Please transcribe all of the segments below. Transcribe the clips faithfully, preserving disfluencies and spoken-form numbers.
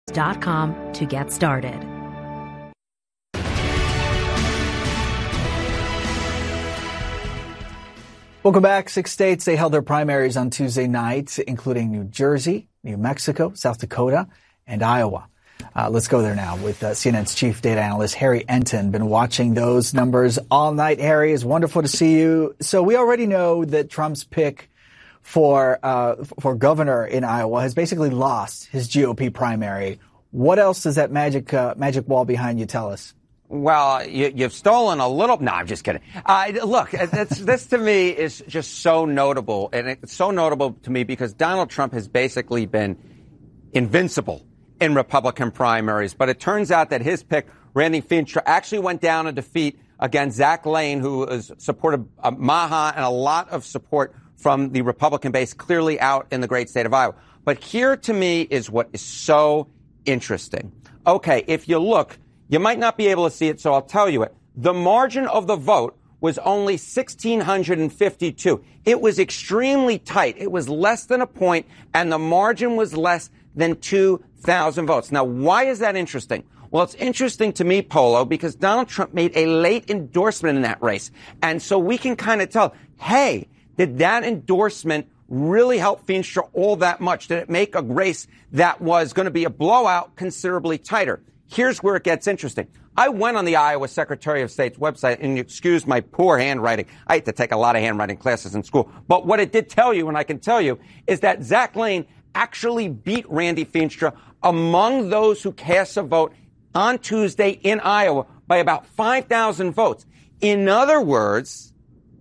dot com to get started. Welcome back. Six states, they held their primaries on Tuesday night, including New Jersey, New Mexico, South Dakota, and Iowa. Uh, let's go there now with uh, C N N's chief data analyst, Harry Enten. Been watching those numbers all night, Harry. It's wonderful to see you. So we already know that Trump's pick for uh, for governor in Iowa has basically lost his G O P primary. What else does that magic uh, magic wall behind you tell us? Well, you, you've stolen a little. No, I'm just kidding. Uh, look, this, this to me is just so notable. And it's so notable to me because Donald Trump has basically been invincible in Republican primaries. But it turns out that his pick, Randy Feenstra, actually went down in defeat against Zach Lane, who has supported uh, Maha and a lot of support from the Republican base clearly out in the great state of Iowa. But here to me is what is so interesting. Okay, if you look, you might not be able to see it, so I'll tell you it. The margin of the vote was only one thousand six hundred fifty-two. It was extremely tight. It was less than a point, and the margin was less than two thousand votes. Now, why is that interesting? Well, it's interesting to me, Polo, because Donald Trump made a late endorsement in that race. And so we can kind of tell, hey, did that endorsement really help Feenstra all that much? Did it make a race that was going to be a blowout considerably tighter? Here's where it gets interesting. I went on the Iowa Secretary of State's website, and you excuse my poor handwriting. I had to take a lot of handwriting classes in school. But what it did tell you, and I can tell you, is that Zach Lane actually beat Randy Feenstra among those who cast a vote on Tuesday in Iowa by about five thousand votes. In other words,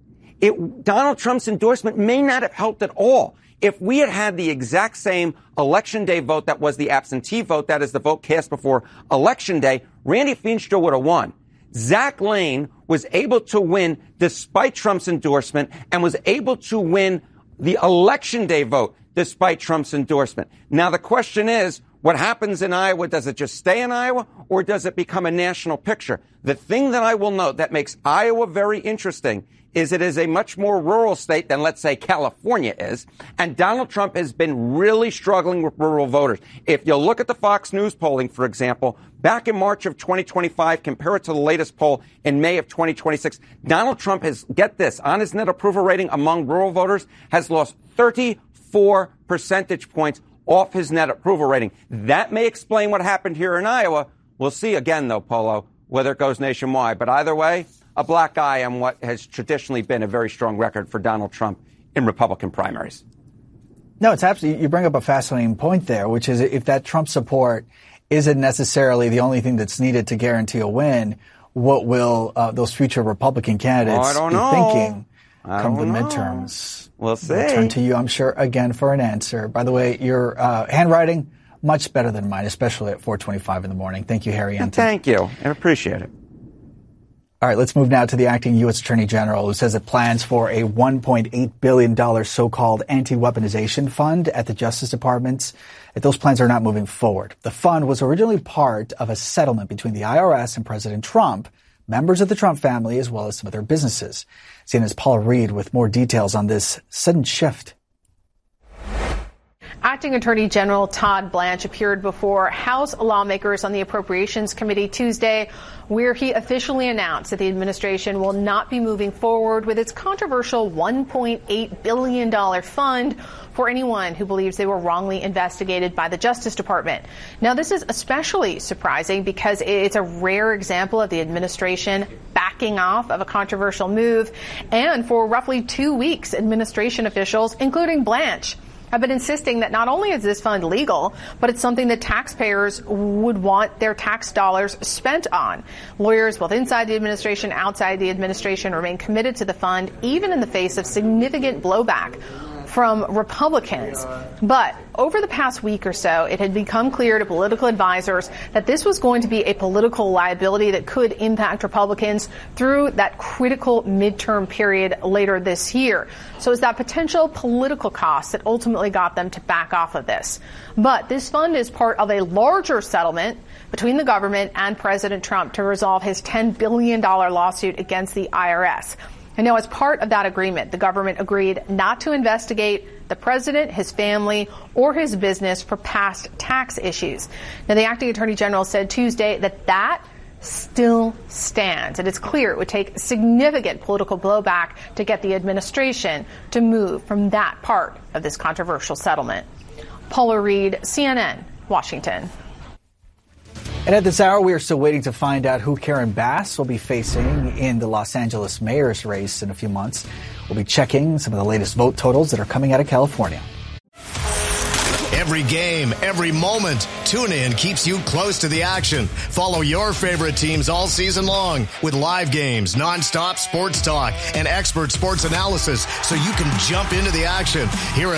it, Donald Trump's endorsement may not have helped at all. If we had had the exact same Election Day vote that was the absentee vote, that is the vote cast before Election Day, Randy Feenstra would have won. Zach Lane was able to win despite Trump's endorsement and was able to win the Election Day vote despite Trump's endorsement. Now, the question is, what happens in Iowa? Does it just stay in Iowa, or does it become a national picture? The thing that I will note that makes Iowa very interesting is it is a much more rural state than, let's say, California is. And Donald Trump has been really struggling with rural voters. If you look at the Fox News polling, for example, back in March of twenty twenty-five, compare it to the latest poll in May of twenty twenty-six, Donald Trump has, get this, on his net approval rating among rural voters, has lost thirty-four percentage points off his net approval rating. That may explain what happened here in Iowa. We'll see again, though, Polo, whether it goes nationwide. But either way, a black eye on what has traditionally been a very strong record for Donald Trump in Republican primaries. No, it's absolutely, you bring up a fascinating point there, which is if that Trump support isn't necessarily the only thing that's needed to guarantee a win, what will uh, those future Republican candidates oh, I don't be know. thinking I come the don't know. midterms? We'll see. We'll turn to you, I'm sure, again for an answer. By the way, your uh, handwriting, much better than mine, especially at four twenty-five in the morning. Thank you, Harry Enten. Thank you. I appreciate it. All right, let's move now to the acting U S Attorney General, who says it plans for a one point eight billion dollars so-called anti-weaponization fund at the Justice Department. Those plans are not moving forward. The fund was originally part of a settlement between the I R S and President Trump, members of the Trump family, as well as some of their businesses. C N N's Paula Reed with more details on this sudden shift. Acting Attorney General Todd Blanche appeared before House lawmakers on the Appropriations Committee Tuesday, where he officially announced that the administration will not be moving forward with its controversial one point eight billion dollars fund for anyone who believes they were wrongly investigated by the Justice Department. Now, this is especially surprising because it's a rare example of the administration backing off of a controversial move. And for roughly two weeks, administration officials, including Blanche, have been insisting that not only is this fund legal, but it's something that taxpayers would want their tax dollars spent on. Lawyers, both inside the administration, outside the administration, remain committed to the fund, even in the face of significant blowback from Republicans. But over the past week or so, it had become clear to political advisors that this was going to be a political liability that could impact Republicans through that critical midterm period later this year. So it's that potential political cost that ultimately got them to back off of this. But this fund is part of a larger settlement between the government and President Trump to resolve his ten billion dollars lawsuit against the I R S. And now, as part of that agreement, the government agreed not to investigate the president, his family, or his business for past tax issues. Now, the acting attorney general said Tuesday that that still stands. And it's clear it would take significant political blowback to get the administration to move from that part of this controversial settlement. Paula Reed, C N N, Washington. And at this hour, we are still waiting to find out who Karen Bass will be facing in the Los Angeles mayor's race in a few months. We'll be checking some of the latest vote totals that are coming out of California. Every game, every moment, TuneIn keeps you close to the action. Follow your favorite teams all season long with live games, nonstop sports talk, and expert sports analysis so you can jump into the action. Here